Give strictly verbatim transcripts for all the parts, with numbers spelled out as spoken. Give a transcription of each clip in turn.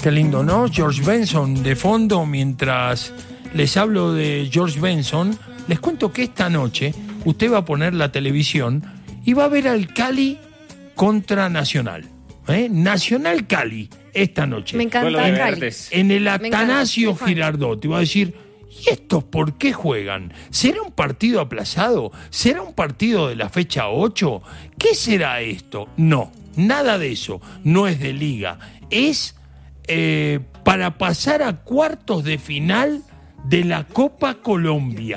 Qué lindo, ¿no? George Benson de fondo. Mientras les hablo de George Benson, les cuento que esta noche usted va a poner la televisión y va a ver al Cali contra Nacional. ¿eh? Nacional Cali, esta noche. Me encanta el Cali. En el Atanasio Girardot. Y va a decir, ¿y estos por qué juegan? ¿Será un partido aplazado? ¿Será un partido de la fecha ocho? ¿Qué será esto? No, nada de eso. No es de liga. Es eh, para pasar a cuartos de final de la Copa Colombia.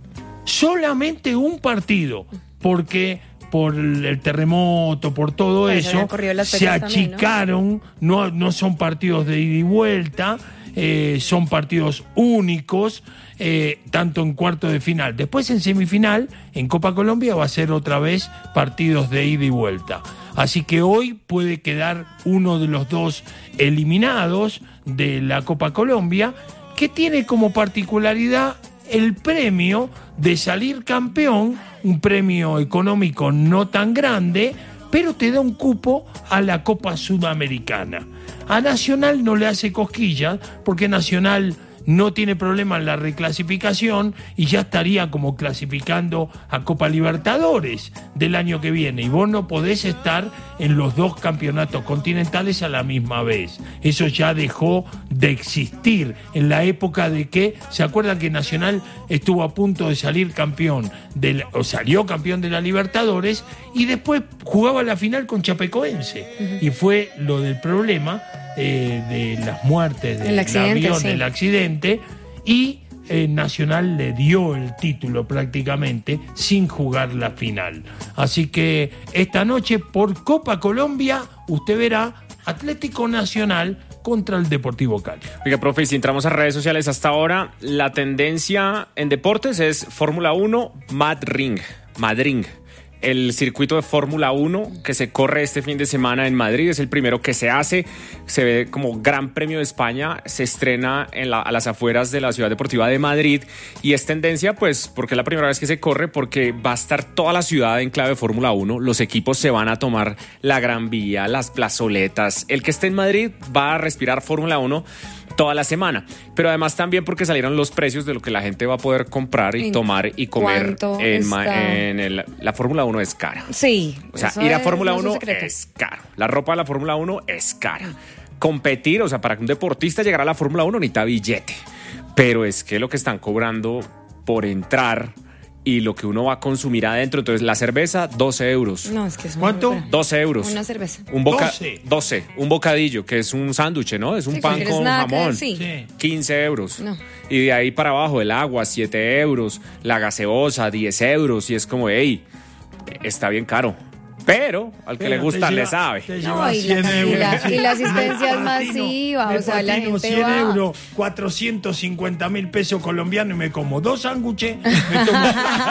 Solamente un partido, porque por el terremoto, por todo Pero eso, se achicaron, también, ¿no? No, no son partidos de ida y vuelta, eh, son partidos únicos, eh, tanto en cuartos de final. Después en semifinal, en Copa Colombia, va a ser otra vez partidos de ida y vuelta. Así que hoy puede quedar uno de los dos eliminados de la Copa Colombia, que tiene como particularidad el premio de salir campeón, un premio económico no tan grande, pero te da un cupo a la Copa Sudamericana. A Nacional no le hace cosquillas, porque Nacional no tiene problema en la reclasificación y ya estaría como clasificando a Copa Libertadores del año que viene. Y vos no podés estar en los dos campeonatos continentales a la misma vez. Eso ya dejó de existir en la época de que, ¿se acuerdan que Nacional estuvo a punto de salir campeón, de la, o salió campeón de la Libertadores y después jugaba la final con Chapecoense? Uh-huh. Y fue lo del problema eh, de las muertes del avión, sí. del accidente, y eh, Nacional le dio el título prácticamente sin jugar la final. Así que esta noche por Copa Colombia usted verá Atlético Nacional contra el Deportivo Cali. Oiga, profe, si entramos a redes sociales hasta ahora, la tendencia en deportes es Fórmula uno, Madrid, Madrid. El circuito de Fórmula uno que se corre este fin de semana en Madrid es el primero que se hace, se ve como Gran Premio de España, se estrena en la, a las afueras de la Ciudad Deportiva de Madrid y es tendencia pues porque es la primera vez que se corre, porque va a estar toda la ciudad en clave de Fórmula uno, los equipos se van a tomar la Gran Vía, las plazoletas, el que esté en Madrid va a respirar Fórmula uno toda la semana, pero además también porque salieron los precios de lo que la gente va a poder comprar y tomar y comer en, ma- en el, la Fórmula uno es cara. Sí. O sea, ir a Fórmula uno es caro. La ropa de la Fórmula uno es cara. Competir, o sea, para que un deportista llegara a la Fórmula uno necesita billete. Pero es que lo que están cobrando por entrar y lo que uno va a consumir adentro, entonces la cerveza, doce euros. No, es que es ¿Cuánto? doce euros. Una cerveza. Un boca- doce. doce. Un bocadillo, que es un sándwich, ¿no? Es un sí, pan con jamón. Sí. quince euros. No. Y de ahí para abajo, el agua, siete euros. La gaseosa, diez euros. Y es como, hey, está bien caro. Pero al que Pero le gusta le sabe. No, y, la, y, la, y la asistencia es masiva. O sea, la gente cien va... euros, cuatrocientos cincuenta mil pesos colombianos y me como dos sándwiches, me tomo,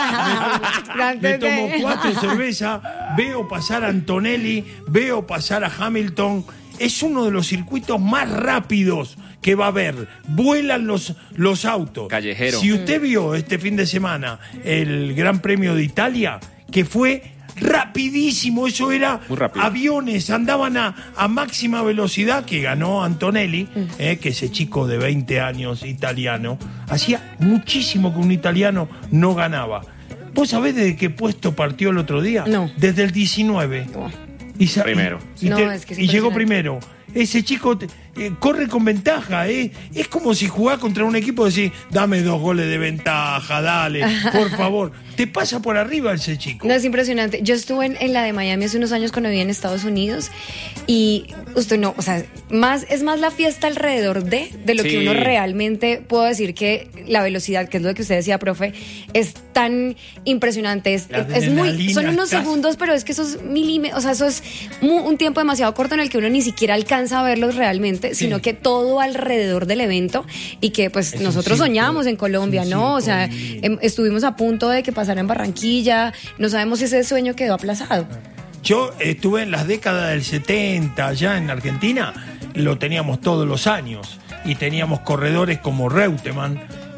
me, me tomo cuatro cervezas, veo pasar a Antonelli, veo pasar a Hamilton. Es uno de los circuitos más rápidos que va a haber. Vuelan los, los autos. Callejero. Si usted vio este fin de semana el Gran Premio de Italia, que fue rapidísimo, eso era aviones, andaban a, a máxima velocidad, que ganó Antonelli, mm. eh, que ese chico de veinte años italiano, hacía muchísimo que un italiano no ganaba. ¿Vos sabés desde qué puesto partió el otro día? No. Desde el diecinueve. Oh. Y sa- primero. Y, y, no, te, es que es y llegó primero. Ese chico te, eh, corre con ventaja, ¿eh? Es como si jugás contra un equipo y decís, dame dos goles de ventaja, dale, por favor. Te pasa por arriba ese chico. No, es impresionante. Yo estuve en, en la de Miami hace unos años cuando vivía en Estados Unidos y usted no, o sea, más es más la fiesta alrededor de, de lo sí. que uno realmente puedo decir que la velocidad, que es lo que usted decía, profe, es tan impresionante. Es, es muy, son unos estás... segundos, pero es que eso es milímetros, o sea, eso es muy, un tiempo demasiado corto en el que uno ni siquiera alcanza a verlos realmente, sí. sino que todo alrededor del evento y que pues es nosotros soñamos en Colombia, ¿no? O sea, em, estuvimos a punto de que pasara en Barranquilla, no sabemos si ese sueño quedó aplazado. Yo estuve en las décadas del setenta allá en Argentina, lo teníamos todos los años y teníamos corredores como Reutemann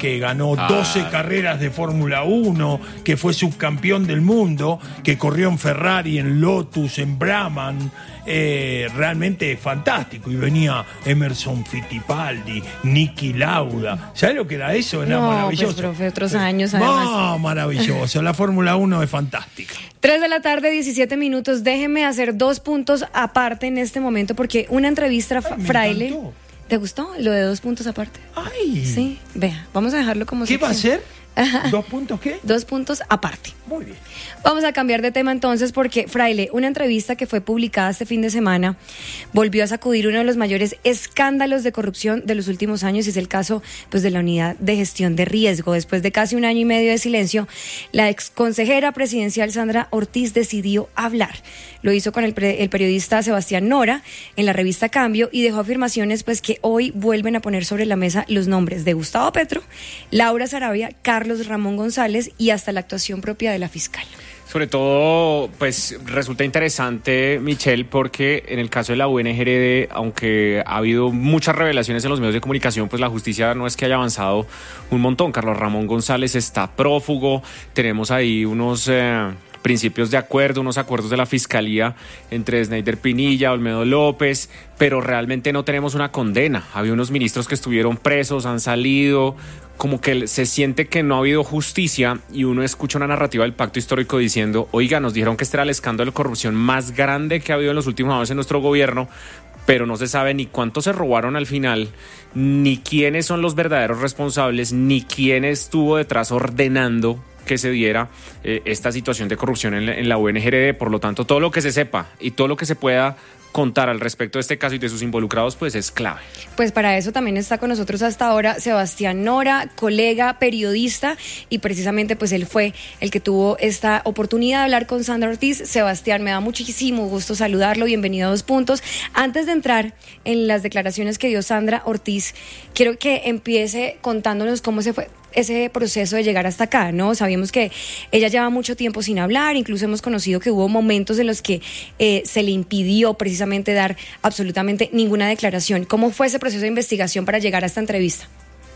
que ganó doce ah. carreras de Fórmula uno, que fue subcampeón del mundo, que corrió en Ferrari, en Lotus, en Brabham, eh, realmente fantástico. Y venía Emerson Fittipaldi, Niki Lauda. ¿Sabes lo que era eso? Era no, maravilloso. Pues, profe, otros años además. No, maravilloso. La Fórmula uno es fantástica. tres de la tarde, diecisiete minutos. Déjeme hacer dos puntos aparte en este momento, porque una entrevista a Ay, Fraile. Encantó. ¿Te gustó lo de dos puntos aparte? Ay. Sí, vea, vamos a dejarlo como ¿Qué sección. va a ser? ¿Dos puntos qué? Dos puntos aparte. Muy bien. Vamos a cambiar de tema entonces, porque Fraile, una entrevista que fue publicada este fin de semana volvió a sacudir uno de los mayores escándalos de corrupción de los últimos años, y es el caso pues de la unidad de gestión de riesgo. Después de casi un año y medio de silencio, la exconsejera presidencial Sandra Ortiz decidió hablar. Lo hizo con el, pre- el periodista Sebastián Nora en la revista Cambio, y dejó afirmaciones pues que hoy vuelven a poner sobre la mesa los nombres de Gustavo Petro, Laura Sarabia, Carlos Ramón González y hasta la actuación propia de la fiscal. Sobre todo, pues resulta interesante, Michelle, porque en el caso de la U N G R D, aunque ha habido muchas revelaciones en los medios de comunicación, pues la justicia no es que haya avanzado un montón. Carlos Ramón González está prófugo, tenemos ahí unos eh, principios de acuerdo, unos acuerdos de la fiscalía entre Snyder Pinilla, Olmedo López, pero realmente no tenemos una condena. Había unos ministros que estuvieron presos, han salido, como que se siente que no ha habido justicia, y uno escucha una narrativa del pacto histórico diciendo, oiga, nos dijeron que este era el escándalo de corrupción más grande que ha habido en los últimos años en nuestro gobierno, pero no se sabe ni cuánto se robaron al final, ni quiénes son los verdaderos responsables, ni quién estuvo detrás ordenando que se diera eh, esta situación de corrupción en la, en la U N G R D. Por lo tanto, todo lo que se sepa y todo lo que se pueda contar al respecto de este caso y de sus involucrados, pues es clave. Pues para eso también está con nosotros hasta ahora Sebastián Nora, colega, periodista, y precisamente pues él fue el que tuvo esta oportunidad de hablar con Sandra Ortiz. Sebastián, me da muchísimo gusto saludarlo, bienvenido a Dos Puntos. Antes de entrar en las declaraciones que dio Sandra Ortiz, quiero que empiece contándonos cómo se fue ese proceso de llegar hasta acá, ¿no? Sabíamos que ella lleva mucho tiempo sin hablar, incluso hemos conocido que hubo momentos en los que eh, se le impidió precisamente dar absolutamente ninguna declaración. ¿Cómo fue ese proceso de investigación para llegar a esta entrevista?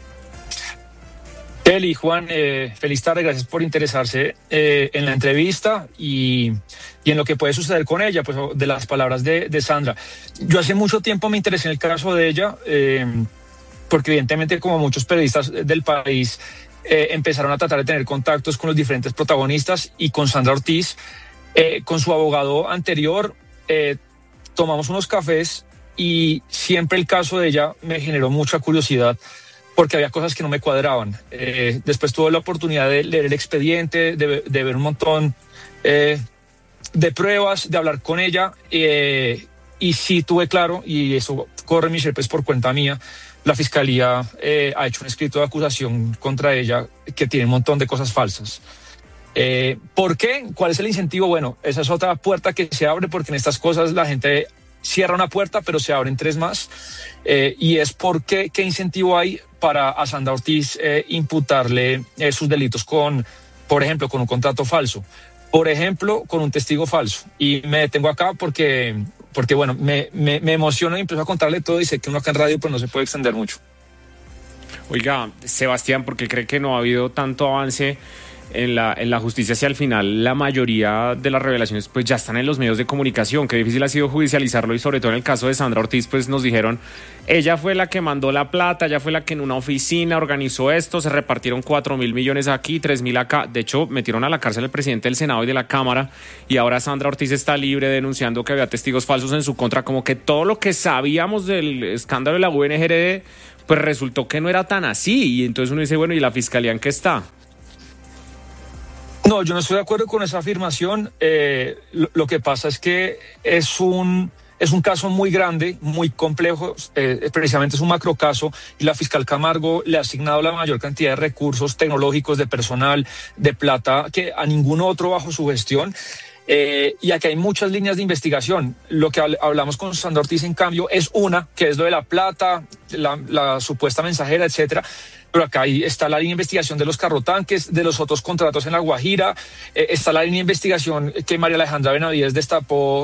Eli, Juan, eh, feliz tarde, gracias por interesarse eh, en la entrevista y, y en lo que puede suceder con ella, pues de las palabras de, de Sandra. Yo hace mucho tiempo me interesé en el caso de ella, eh, porque evidentemente, como muchos periodistas del país, eh, empezaron a tratar de tener contactos con los diferentes protagonistas, y con Sandra Ortiz, eh, con su abogado anterior, eh, tomamos unos cafés, y siempre el caso de ella me generó mucha curiosidad, porque había cosas que no me cuadraban. Eh, después tuve la oportunidad de leer el expediente, de, de ver un montón eh, de pruebas, de hablar con ella, eh, y sí tuve claro, y eso corre, Michelle, pues por cuenta mía, la Fiscalía eh, ha hecho un escrito de acusación contra ella que tiene un montón de cosas falsas. Eh, ¿Por qué? ¿Cuál es el incentivo? Bueno, esa es otra puerta que se abre, porque en estas cosas la gente cierra una puerta, pero se abren tres más. Eh, y es porque, ¿qué incentivo hay para a Sandra Ortiz eh, imputarle eh, sus delitos con, por ejemplo, con un contrato falso? Por ejemplo, con un testigo falso. Y me detengo acá porque... porque bueno, me, me, me emociono y empiezo a contarle todo, y sé que uno acá en radio pues no se puede extender mucho. Oiga, Sebastián, ¿por qué cree que no ha habido tanto avance en la, en la justicia hacia el final? La mayoría de las revelaciones pues ya están en los medios de comunicación. Qué difícil ha sido judicializarlo, y sobre todo en el caso de Sandra Ortiz, pues nos dijeron, ella fue la que mandó la plata, ella fue la que en una oficina organizó esto, se repartieron cuatro mil millones aquí, tres mil acá. De hecho, metieron a la cárcel al presidente del Senado y de la Cámara, y ahora Sandra Ortiz está libre denunciando que había testigos falsos en su contra. Como que todo lo que sabíamos del escándalo de la U N G R D, pues resultó que no era tan así. Y entonces uno dice, bueno, ¿y la fiscalía en qué está? No, yo no estoy de acuerdo con esa afirmación. Eh, lo, lo que pasa es que es un, es un caso muy grande, muy complejo, eh, precisamente es un macrocaso, y la fiscal Camargo le ha asignado la mayor cantidad de recursos tecnológicos, de personal, de plata, que a ningún otro bajo su gestión. Eh, y aquí hay muchas líneas de investigación. Lo que hablamos con Sandra Ortiz, en cambio, es una, que es lo de la plata, la, la supuesta mensajera, etcétera. Pero acá ahí está la línea de investigación de los carrotanques, de los otros contratos en La Guajira, eh, está la línea de investigación que María Alejandra Benavides destapó